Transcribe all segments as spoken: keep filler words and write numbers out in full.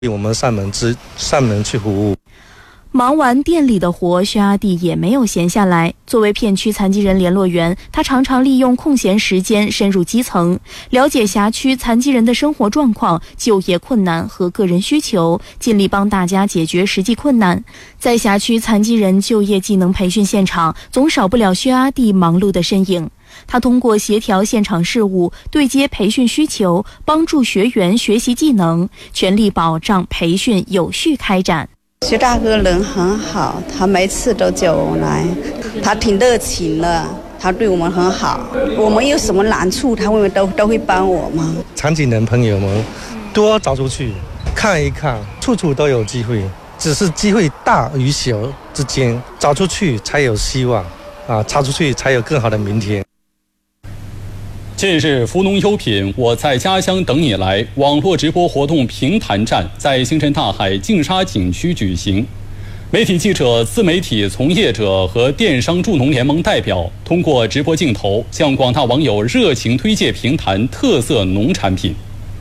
我们上门之上门去服务。 忙完店里的活，薛阿弟也没有闲下来。作为片区残疾人联络员，他常常利用空闲时间深入基层，了解辖区残疾人的生活状况、就业困难和个人需求，尽力帮大家解决实际困难。在辖区残疾人就业技能培训现场，总少不了薛阿弟忙碌的身影。他通过协调现场事务，对接培训需求，帮助学员学习技能，全力保障培训有序开展。 薛大哥人很好，他每次都叫我来，他挺热情的，他对我们很好。我们有什么难处，他会都都会帮我们。 残疾人朋友们多找出去看一看，处处都有机会，只是机会大与小之间，找出去才有希望啊！找出去才有更好的明天。 近日，福农优品我在家乡等你来网络直播活动平潭站在星辰大海净沙景区举行。媒体记者、自媒体从业者和电商助农联盟代表通过直播镜头向广大网友热情推介平潭特色农产品。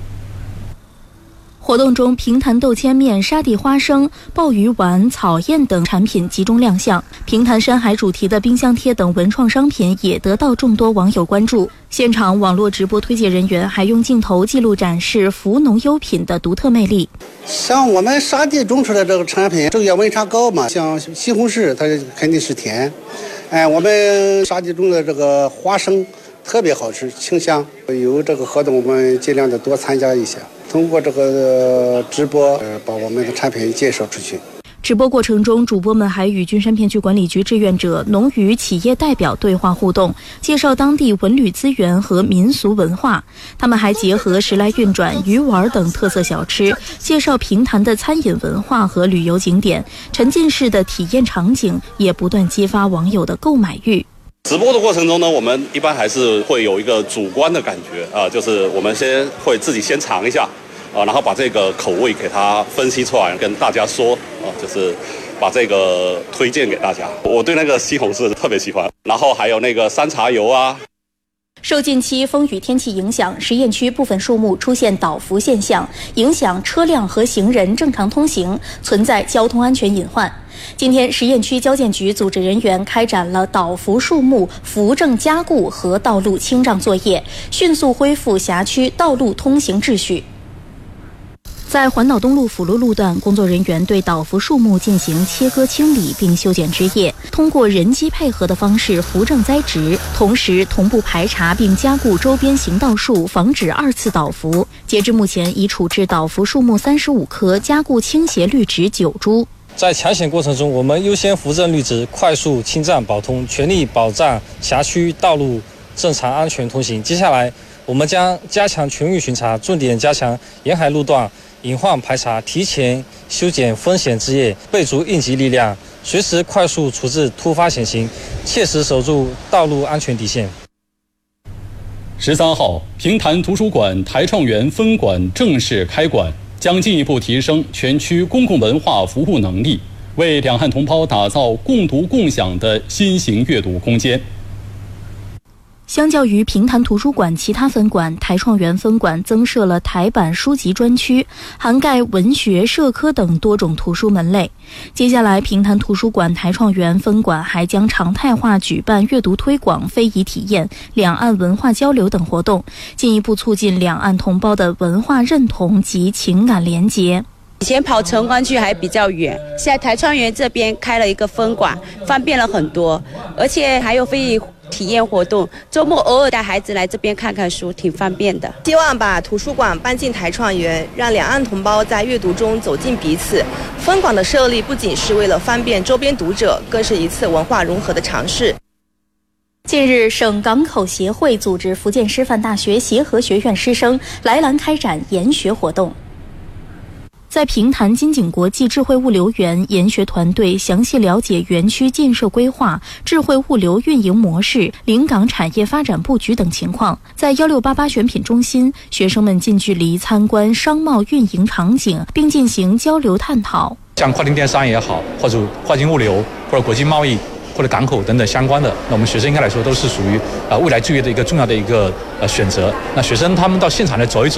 活动中，平潭豆签面、沙地花生、鲍鱼丸、草燕等产品集中亮相，平潭山海主题的冰箱贴等文创商品也得到众多网友关注。现场网络直播推介人员还用镜头记录展示福农优品的独特魅力。 像我们沙地种出来这个产品，昼夜温差高嘛，像西红柿它肯定是甜，哎，我们沙地种的这个花生特别好吃，清香。有这个活动，我们尽量的多参加一下。通过这个直播，呃，把我们的产品介绍出去。 直播过程中，主播们还与君山片区管理局志愿者、农渔企业代表对话互动，介绍当地文旅资源和民俗文化。他们还结合时来运转、鱼丸等特色小吃，介绍平潭的餐饮文化和旅游景点，沉浸式的体验场景也不断激发网友的购买欲。 直播的过程中呢，我们一般还是会有一个主观的感觉啊、呃，就是我们先会自己先尝一下啊、呃，然后把这个口味给它分析出来，跟大家说啊、呃，就是把这个推荐给大家。我对那个西红柿特别喜欢，然后还有那个山茶油啊。 受近期风雨天气影响，实验区部分树木出现倒伏现象，影响车辆和行人正常通行，存在交通安全隐患。今天，实验区交建局组织人员开展了倒伏树木扶正加固和道路清障作业，迅速恢复辖区道路通行秩序。在环岛东路辅路路段，工作人员对倒伏树木进行切割清理并修剪枝叶，通过人机配合的方式扶正栽植，同时同步排查并加固周边行道树，防止二次倒伏。截至目前，已处置倒伏树木三十五棵，加固倾斜绿植九株。 在抢险过程中，我们优先扶正绿植，快速清障保通，全力保障辖区道路正常安全通行。接下来，我们将加强全域巡查，重点加强沿海路段隐患排查，提前修剪风险枝叶，备足应急力量，随时快速处置突发险情，切实守住道路安全底线。 十三号，平潭图书馆台创园分馆正式开馆，将进一步提升全区公共文化服务能力，为两岸同胞打造共读共享的新型阅读空间。 相较于平潭图书馆其他分馆，台创园分馆增设了台版书籍专区，涵盖文学、社科等多种图书门类。接下来，平潭图书馆台创园分馆还将常态化举办阅读推广、非遗体验、两岸文化交流等活动，进一步促进两岸同胞的文化认同及情感连结。 以前跑城关区还比较远，现在台创园这边开了一个分馆，方便了很多，而且还有非遗体验活动，周末偶尔带孩子来这边看看书，挺方便的。 希望把图书馆搬进台创园，让两岸同胞在阅读中走进彼此。分馆的设立不仅是为了方便周边读者，更是一次文化融合的尝试。 近日，省港口协会组织福建师范大学协和学院师生来兰开展研学活动。在平潭金景国际智慧物流园，研学团队详细了解园区建设规划、智慧物流运营模式、临港产业发展布局等情况。在一六八八选品中心，学生们近距离参观商贸运营场景，并进行交流探讨。 像跨境电商也好，或者跨境物流，或者国际贸易，或者港口等等相关的，那我们学生应该来说都是属于呃未来就业的一个重要的一个呃选择。那学生他们到现场来走一走，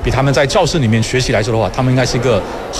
比他们在教室里面学习来说的话，他们应该是一个